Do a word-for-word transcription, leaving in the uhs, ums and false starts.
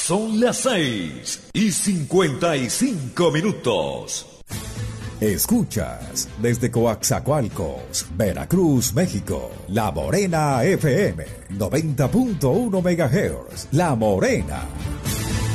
Son las seis y cincuenta y cinco minutos. Escuchas desde Coaxacualcos, Veracruz, México, La Morena F M, noventa punto uno megahertz. La Morena.